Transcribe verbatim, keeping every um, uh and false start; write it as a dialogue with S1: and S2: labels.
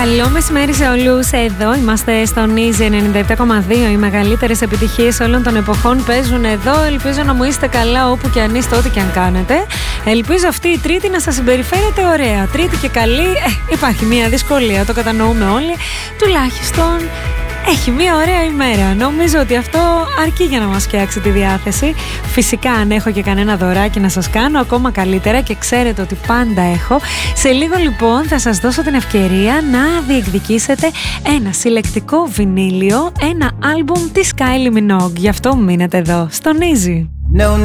S1: Καλό μεσημέρι σε όλους. Εδώ είμαστε στον Easy ενενήντα επτά κόμμα δύο. Οι μεγαλύτερες επιτυχίες όλων των εποχών παίζουν εδώ. Ελπίζω να μου είστε καλά όπου και αν είστε, ό,τι και αν κάνετε. Ελπίζω αυτή η Τρίτη να σας συμπεριφέρετε ωραία. Τρίτη και καλή. Ε, υπάρχει μια δυσκολία, το κατανοούμε όλοι. Τουλάχιστον έχει μια ωραία ημέρα. Νομίζω ότι αυτό αρκεί για να μας φτιάξει τη διάθεση. Φυσικά, αν έχω και κανένα δωράκι να σας κάνω, ακόμα καλύτερα, και ξέρετε ότι πάντα έχω. Σε λίγο λοιπόν θα σας δώσω την ευκαιρία να διεκδικήσετε ένα συλλεκτικό βινίλιο, ένα άλμπουμ της Kylie Minogue. Γι' αυτό μείνετε εδώ στον Easy. No.